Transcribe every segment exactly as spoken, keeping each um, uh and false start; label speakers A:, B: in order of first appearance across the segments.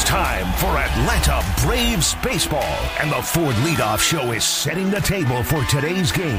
A: time for Atlanta Braves baseball, and the Ford Leadoff Show is setting the table for today's game.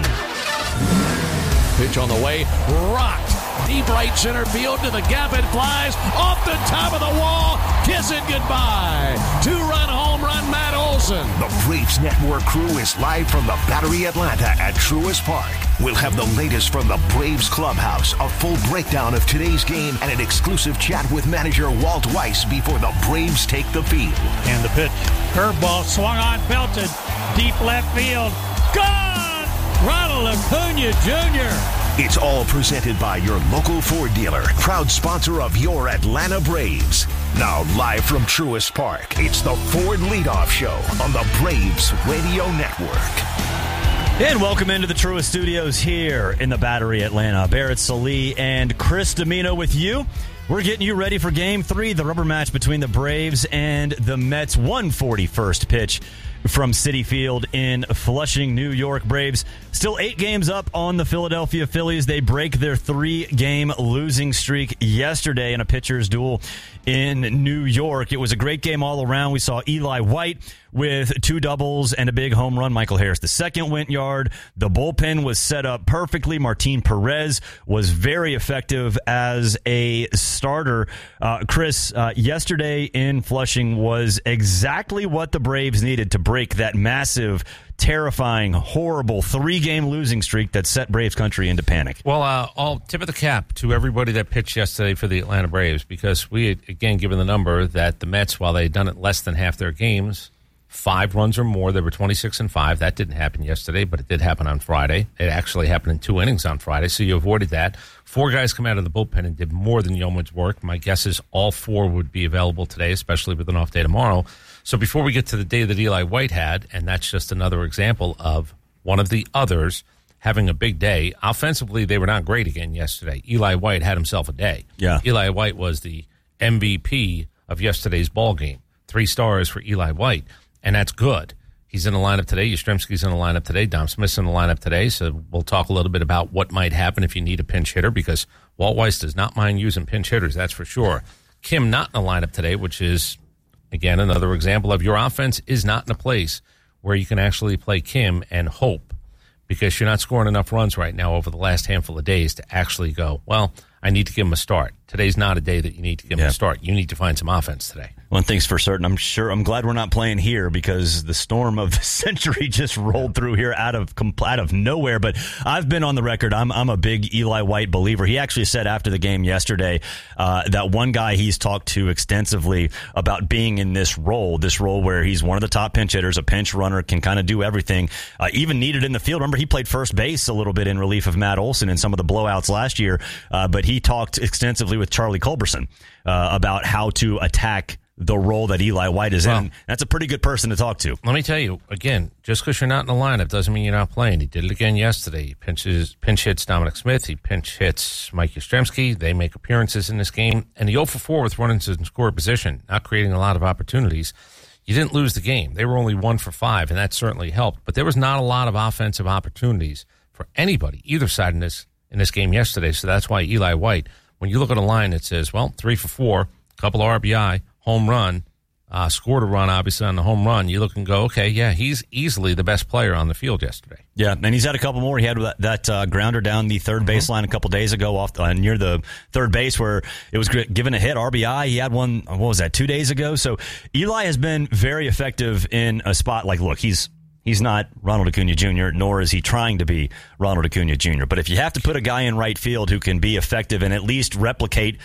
B: Pitch on the way, rocked deep right center field to the gap. It flies off the top of the wall. Kiss it goodbye. Two-run home run, Matt Olson.
A: The Braves Network crew is live from the Battery Atlanta at Truist Park. We'll have the latest from the Braves clubhouse, a full breakdown of today's game, and an exclusive chat with manager Walt Weiss before the Braves take the field.
C: And the pitch. Curveball swung on, belted. Deep left field. Gone! Ronald Acuna Junior
A: It's all presented by your local Ford dealer, proud sponsor of your Atlanta Braves. Now live from Truist Park, it's the Ford Leadoff Show on the Braves Radio Network.
D: And welcome into the Truist Studios here in the Battery Atlanta. Barrett Sallee and Chris Domino with you. We're getting you ready for Game three, the rubber match between the Braves and the Mets. one forty-first pitch from Citi Field in Flushing, New York. Braves still eight games up on the Philadelphia Phillies. They break their three-game losing streak yesterday in a pitcher's duel in New York. It was a great game all around. We saw Eli White with two doubles and a big home run. Michael Harris the second went yard. The bullpen was set up perfectly. Martin Perez was very effective as a starter. Uh, Chris, uh, yesterday in Flushing was exactly what the Braves needed to break that massive, terrifying, horrible three-game losing streak that set Braves country into panic.
E: Well, uh, I'll tip of the cap to everybody that pitched yesterday for the Atlanta Braves, because we had, again, given the number that the Mets, while they had done it less than half their games, five runs or more, they were twenty-six and five. That didn't happen yesterday, but it did happen on Friday. It actually happened in two innings on Friday, so you avoided that. Four guys come out of the bullpen and did more than yeoman's work. My guess is all four would be available today, especially with an off day tomorrow. So before we get to the day that Eli White had, and that's just another example of one of the others having a big day, offensively they were not great again yesterday. Eli White had himself a day.
D: Yeah.
E: Eli White was the M V P of yesterday's ball game. Three stars for Eli White, and that's good. He's in the lineup today. Yastrzemski's in the lineup today. Dom Smith's in the lineup today. So we'll talk a little bit about what might happen if you need a pinch hitter, because Walt Weiss does not mind using pinch hitters, that's for sure. Kim not in the lineup today, which is, again, another example of your offense is not in a place where you can actually play Kim and hope, because you're not scoring enough runs right now over the last handful of days to actually go, well, I need to give him a start. Today's not a day that you need to give him
D: yeah.
E: a start. You need to find some offense today.
D: One thing's for certain, I'm sure, I'm glad we're not playing here, because the storm of the century just rolled through here out of out of nowhere. But I've been on the record, I'm I'm a big Eli White believer. He actually said after the game yesterday uh, that one guy he's talked to extensively about being in this role, this role where he's one of the top pinch hitters, a pinch runner, can kind of do everything, uh, even needed in the field. Remember, he played first base a little bit in relief of Matt Olson in some of the blowouts last year, uh, but he talked extensively with Charlie Culberson uh, about how to attack the role that Eli White is well, in. That's a pretty good person to talk to.
E: Let me tell you, again, just because you're not in the lineup doesn't mean you're not playing. He did it again yesterday. He pinches, pinch hits Dominic Smith. He pinch hits Mike Yastrzemski. They make appearances in this game. And the oh for four with runners in score position, not creating a lot of opportunities. You didn't lose the game. They were only one for five, and that certainly helped. But there was not a lot of offensive opportunities for anybody, either side in this, in this game yesterday. So that's why Eli White, when you look at a line that says, well, three for four, couple of R B I, home run, uh, scored a run, obviously, on the home run, you look and go, okay, yeah, he's easily the best player on the field yesterday.
D: Yeah, and he's had a couple more. He had that, that uh, grounder down the third mm-hmm. baseline a couple days ago off uh, near the third base where it was given a hit, R B I. He had one, what was that, two days ago? So Eli has been very effective in a spot like, look, he's He's not Ronald Acuna Junior, nor is he trying to be Ronald Acuna Junior But if you have to put a guy in right field who can be effective and at least replicate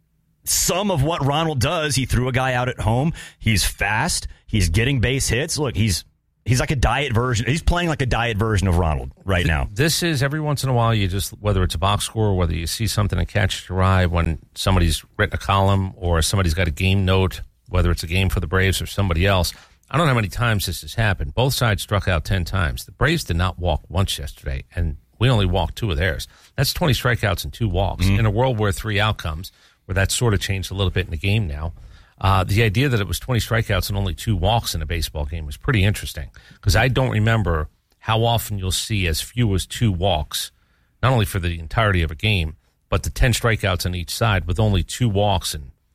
D: some of what Ronald does, he threw a guy out at home. He's fast. He's getting base hits. Look, he's he's like a diet version. He's playing like a diet version of Ronald right now.
E: This is every once in a while, you just, whether it's a box score or whether you see something that catches your eye when somebody's written a column or somebody's got a game note, whether it's a game for the Braves or somebody else. I don't know how many times this has happened. Both sides struck out ten times. The Braves did not walk once yesterday, and we only walked two of theirs. That's twenty strikeouts and two walks. Mm-hmm. In a world where three outcomes, where that sort of changed a little bit in the game now, uh, the idea that it was twenty strikeouts and only two walks in a baseball game was pretty interesting, because I don't remember how often you'll see as few as two walks, not only for the entirety of a game, but the ten strikeouts on each side with only two walks and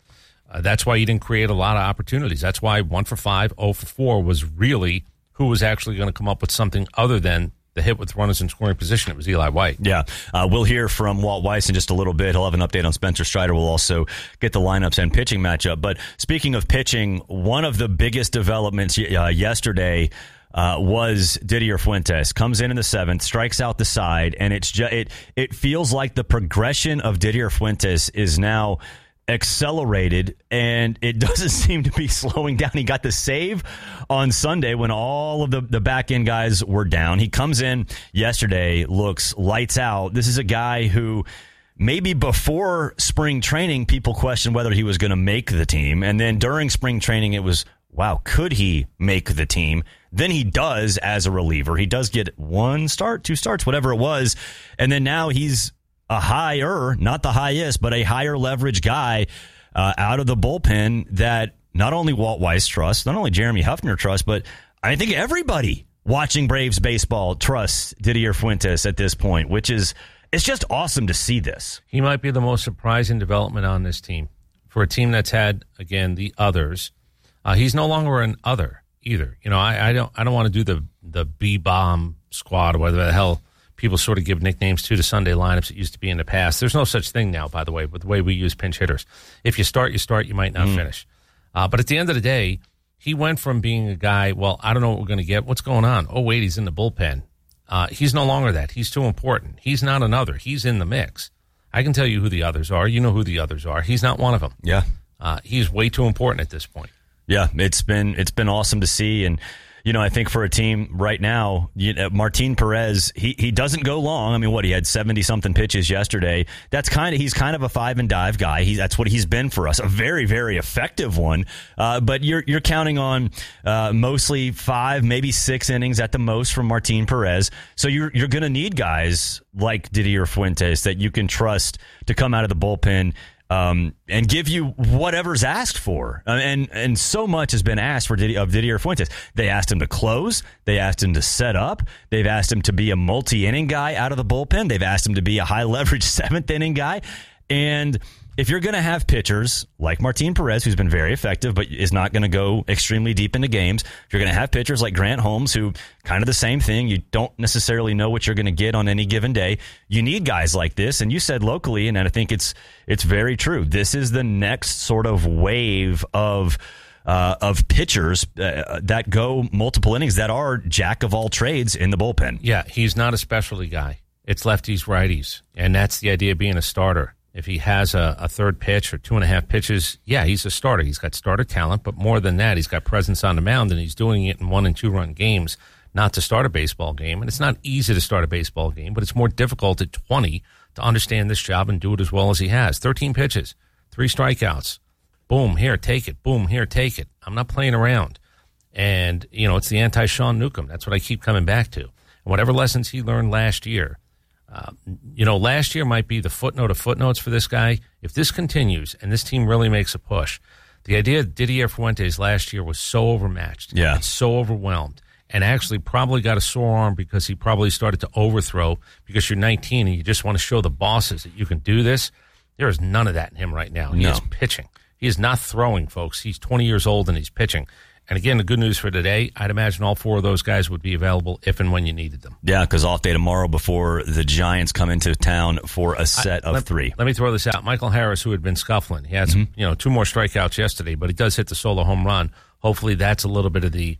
E: Uh, that's why he didn't create a lot of opportunities. That's why one for five, oh for four was really who was actually going to come up with something other than the hit with runners in scoring position. It was Eli White.
D: Yeah. Uh, we'll hear from Walt Weiss in just a little bit. He'll have an update on Spencer Strider. We'll also get the lineups and pitching matchup. But speaking of pitching, one of the biggest developments uh, yesterday uh, was Didier Fuentes. Comes in in the seventh, strikes out the side, and it's ju- it it feels like the progression of Didier Fuentes is now accelerated, and it doesn't seem to be slowing down. He got the save on Sunday when all of the, the back end guys were down. He comes in yesterday, looks lights out. This is a guy who maybe before spring training, people questioned whether he was going to make the team. And then during spring training, it was, wow, could he make the team? Then he does as a reliever. He does get one start, two starts, whatever it was. And then now he's a higher, not the highest, but a higher leverage guy uh, out of the bullpen that not only Walt Weiss trusts, not only Jeremy Huffner trusts, but I think everybody watching Braves baseball trusts Didier Fuentes at this point, which is, it's just awesome to see this.
E: He might be the most surprising development on this team. For a team that's had, again, the others, uh, he's no longer an other either. You know, I, I don't I don't want to do the, the B-bomb squad or whatever the hell people sort of give nicknames to the Sunday lineups. It used to be in the past. There's no such thing now, by the way, with the way we use pinch hitters. If you start, you start. You might not mm. finish. Uh, but at the end of the day, he went from being a guy, well, I don't know what we're going to get. What's going on? Oh, wait, he's in the bullpen. Uh, he's no longer that. He's too important. He's not another. He's in the mix. I can tell you who the others are. You know who the others are. He's not one of them.
D: Yeah.
E: Uh, he's way too important at this point.
D: Yeah, it's been it's been awesome to see. And you know, I think for a team right now, you know, Martin Perez, he, he doesn't go long. I mean, what, he had seventy-something pitches yesterday. That's kind of, he's kind of a five and dive guy. He, that's what he's been for us, a very, very effective one. Uh, but you're you're counting on uh, mostly five, maybe six innings at the most from Martin Perez. So you're you're going to need guys like Didier Fuentes that you can trust to come out of the bullpen Um, and give you whatever's asked for. Uh, and and so much has been asked for Didier, of Didier Fuentes. They asked him to close. They asked him to set up. They've asked him to be a multi-inning guy out of the bullpen. They've asked him to be a high-leverage seventh-inning guy. And if you're going to have pitchers like Martin Perez, who's been very effective but is not going to go extremely deep into games, if you're going to have pitchers like Grant Holmes, who kind of the same thing, you don't necessarily know what you're going to get on any given day, you need guys like this. And you said locally, and I think it's it's very true, this is the next sort of wave of uh, of pitchers uh, that go multiple innings, that are jack of all trades in the bullpen.
E: Yeah, he's not a specialty guy. It's lefties, righties, and that's the idea of being a starter. If he has a, a third pitch or two and a half pitches, yeah, he's a starter. He's got starter talent, but more than that, he's got presence on the mound, and he's doing it in one and two run games, not to start a baseball game. And it's not easy to start a baseball game, but it's more difficult at twenty to understand this job and do it as well as he has. thirteen pitches, three strikeouts. Boom, here, take it. Boom, here, take it. I'm not playing around. And, you know, it's the anti-Sean Newcomb. That's what I keep coming back to. And whatever lessons he learned last year, Uh, you know, last year might be the footnote of footnotes for this guy. If this continues and this team really makes a push, the idea of Didier Fuentes last year was so overmatched,
D: yeah,
E: and so overwhelmed, and actually probably got a sore arm because he probably started to overthrow because you're nineteen and you just want to show the bosses that you can do this. There is none of that in him right now. He
D: no.
E: is pitching. He is not throwing, folks. He's twenty years old and he's pitching. And again, the good news for today, I'd imagine all four of those guys would be available if and when you needed them.
D: Yeah, because off day tomorrow before the Giants come into town for a set I, of
E: let,
D: three.
E: Let me throw this out. Michael Harris, who had been scuffling, he had some, mm-hmm. you know, two more strikeouts yesterday, but he does hit the solo home run. Hopefully that's a little bit of the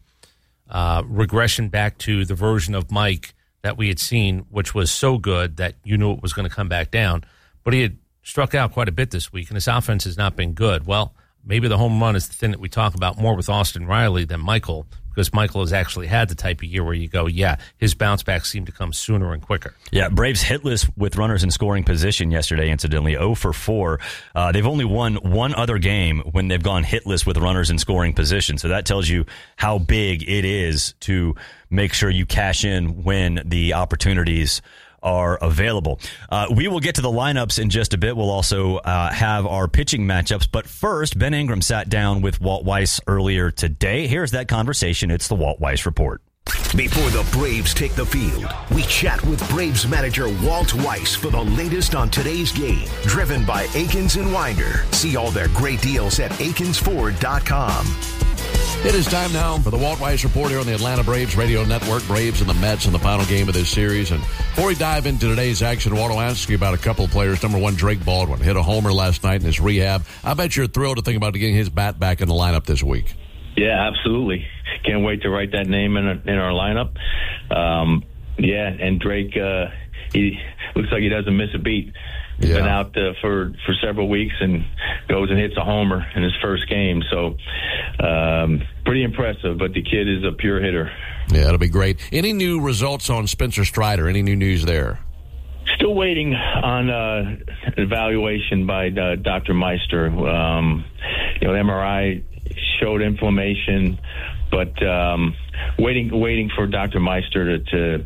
E: uh, regression back to the version of Mike that we had seen, which was so good that you knew it was going to come back down. But he had struck out quite a bit this week, and his offense has not been good. Well, maybe the home run is the thing that we talk about more with Austin Riley than Michael, because Michael has actually had the type of year where you go, yeah, his bounce backs seem to come sooner and quicker.
D: Yeah, Braves hitless with runners in scoring position yesterday, incidentally, oh for four. Uh, they've only won one other game when they've gone hitless with runners in scoring position. So that tells you how big it is to make sure you cash in when the opportunities are available. Uh, we will get to the lineups in just a bit. We'll also uh, have our pitching matchups. But first, Ben Ingram sat down with Walt Weiss earlier today. Here's that conversation. It's the Walt Weiss Report.
A: Before the Braves take the field, we chat with Braves manager Walt Weiss for the latest on today's game. Driven by Akins and Winder. See all their great deals at akins ford dot com.
B: It is time now for the Walt Weiss Report here on the Atlanta Braves Radio Network. Braves and the Mets in the final game of this series. And before we dive into today's action, Walt, I'll ask you about a couple of players. Number one, Drake Baldwin hit a homer last night in his rehab. I bet you're thrilled to think about getting his bat back in the lineup this week.
F: Yeah, absolutely. Can't wait to write that name in, in our lineup. Um, yeah, and Drake, uh, he looks like he doesn't miss a beat. He's yeah. been out uh, for, for several weeks and goes and hits a homer in his first game. So um, pretty impressive, but the kid is a pure hitter.
B: Yeah, that'll be great. Any new results on Spencer Strider? Any new news there?
F: Still waiting on uh, evaluation by uh, Doctor Meister. Um, you know, M R I showed inflammation, but um, waiting waiting for Doctor Meister to, to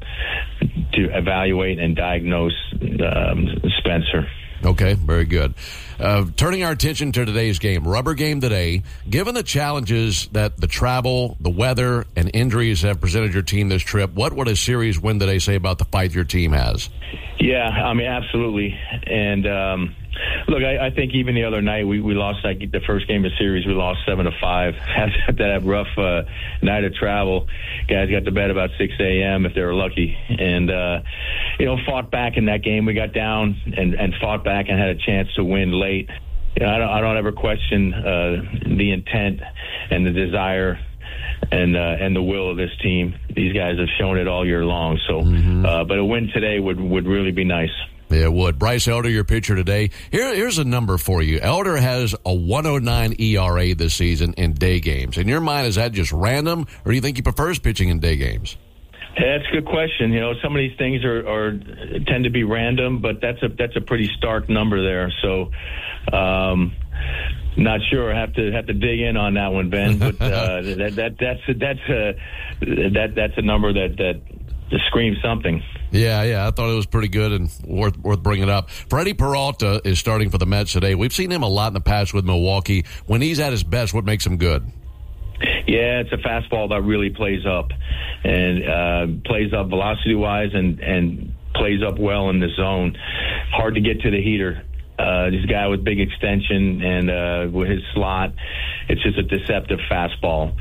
F: to evaluate and diagnose um, Spencer.
B: Okay, very good. Uh, turning our attention to today's game, rubber game today. Given the challenges that the travel, the weather, and injuries have presented your team this trip, what would a series win today say about the fight your team has?
F: Yeah, I mean, absolutely. And um, look, I, I think even the other night we, we lost like, the first game of the series. We lost seven to five. After that rough uh, night of travel, guys got to bed about six a.m. if they were lucky, and uh, you know, fought back in that game. We got down and, and fought back and had a chance to win late. You know, I don't, I don't ever question uh, the intent and the desire and uh, and the will of this team. These guys have shown it all year long. So, mm-hmm. uh, but a win today would, would really be nice.
B: Yeah, it would. Bryce Elder, your pitcher today. Here, here's a number for you. Elder has a one oh nine E R A this season in day games. In your mind, is that just random, or do you think he prefers pitching in day games?
F: Yeah, that's a good question. You know, some of these things are, are tend to be random, but that's a that's a pretty stark number there. So, um, not sure. I have to have to dig in on that one, Ben. But uh, that that that's that's a that that's a number that that screams something.
B: Yeah, yeah, I thought it was pretty good and worth worth bringing up. Freddie Peralta is starting for the Mets today. We've seen him a lot in the past with Milwaukee. When he's at his best, what makes him good?
F: Yeah, it's a fastball that really plays up and uh, plays up velocity-wise and, and plays up well in the zone. Hard to get to the heater. Uh, this guy with big extension and uh, with his slot, it's just a deceptive fastball.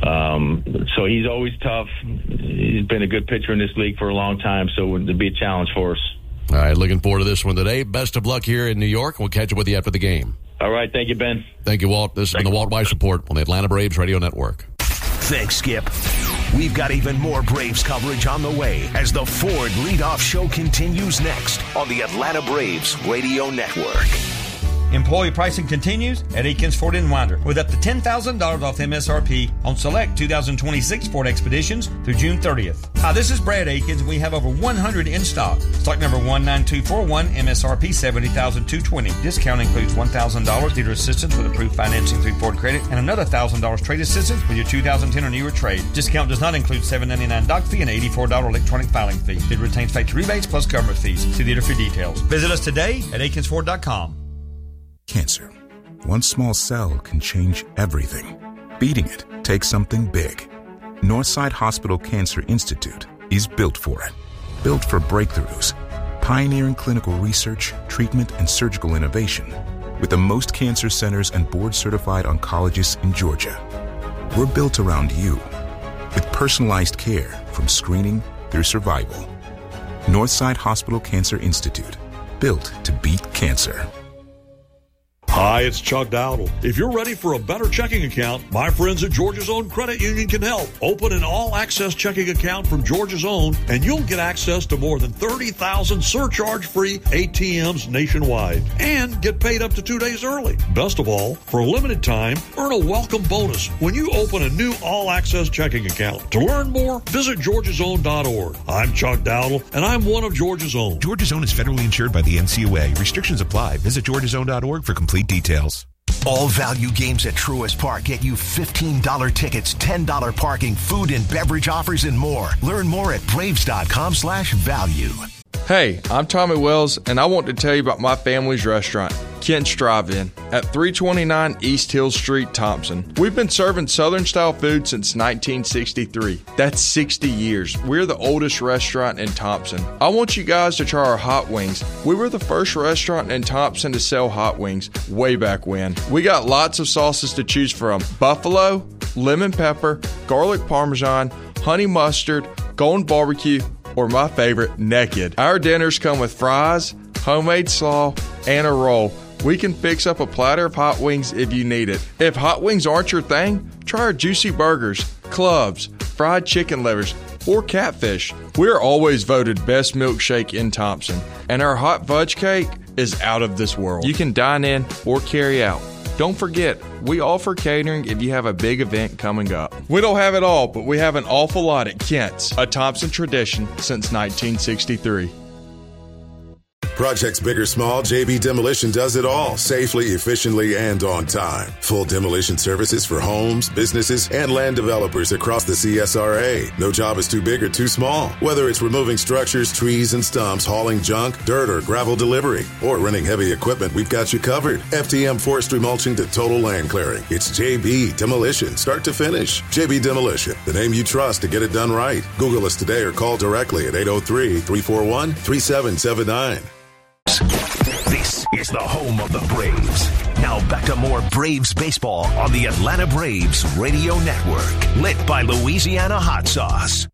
F: Um, so he's always tough. He's been a good pitcher in this league for a long time, so it'd be a challenge for us.
B: All right, looking forward to this one today. Best of luck here in New York. We'll catch up with you after the game.
F: All right, thank you, Ben.
B: Thank you, Walt. This has been the Walt Weiss Report on the Atlanta Braves Radio Network.
A: Thanks, Skip. We've got even more Braves coverage on the way as the Ford Leadoff Show continues next on the Atlanta Braves Radio Network.
G: Employee pricing continues at Akins Ford and Winder with up to ten thousand dollars off M S R P on select two thousand twenty-six Ford Expeditions through June thirtieth. Hi, this is Brad Akins, and we have over one hundred in stock. Stock number one nine two four one, M S R P seventy thousand two hundred twenty dollars. Discount includes one thousand dollars dealer assistance with approved financing through Ford Credit and another one thousand dollars trade assistance with your two thousand ten or newer trade. Discount does not include seven dollars and ninety-nine cents doc fee and eighty-four dollars electronic filing fee. It retains factory rebates plus government fees. See the dealer for details. Visit us today at akins ford dot com.
H: Cancer. One small cell can change everything. Beating it takes something big. Northside Hospital Cancer Institute is built for it. Built for breakthroughs, pioneering clinical research, treatment, and surgical innovation with the most cancer centers and board-certified oncologists in Georgia. We're built around you with personalized care from screening through survival. Northside Hospital Cancer Institute, built to beat cancer.
I: Hi, it's Chuck Dowdle. If you're ready for a better checking account, my friends at Georgia's Own Credit Union can help. Open an all-access checking account from Georgia's Own, and you'll get access to more than thirty thousand surcharge-free A T Ms nationwide and get paid up to two days early. Best of all, for a limited time, earn a welcome bonus when you open a new all-access checking account. To learn more, visit georgias own dot org. I'm Chuck Dowdle, and I'm one of Georgia's Own.
J: Georgia's Own is federally insured by the N C U A. Restrictions apply. Visit georgias own dot org for complete details.
A: All value games at Truist Park get you fifteen dollars tickets, ten dollars parking, food and beverage offers, and more. Learn more at braves dot com slash value.
K: Hey, I'm Tommy Wells, and I want to tell you about my family's restaurant, Kent's Drive-In at three twenty-nine East Hill Street, Thompson. We've been serving Southern-style food since nineteen sixty-three. That's sixty years. We're the oldest restaurant in Thompson. I want you guys to try our hot wings. We were the first restaurant in Thompson to sell hot wings way back when. We got lots of sauces to choose from. Buffalo, lemon pepper, garlic parmesan, honey mustard, golden barbecue, or my favorite, naked. Our dinners come with fries, homemade slaw, and a roll. We can fix up a platter of hot wings if you need it. If hot wings aren't your thing, try our juicy burgers, clubs, fried chicken livers, or catfish. We're always voted best milkshake in Thompson, and our hot fudge cake is out of this world. You can dine in or carry out. Don't forget, we offer catering if you have a big event coming up. We don't have it all, but we have an awful lot at Kent's, a Thompson tradition since nineteen sixty-three.
L: Projects big or small, J B Demolition does it all safely, efficiently, and on time. Full demolition services for homes, businesses, and land developers across the C S R A. No job is too big or too small. Whether it's removing structures, trees, and stumps, hauling junk, dirt, or gravel delivery, or renting heavy equipment, we've got you covered. F T M forestry mulching to total land clearing. It's J B Demolition, start to finish. J B Demolition, the name you trust to get it done right. Google us today or call directly at eight oh three, three four one, three seven seven nine.
A: This is the home of the Braves. Now back to more Braves baseball on the Atlanta Braves Radio Network. Lit by Louisiana Hot Sauce.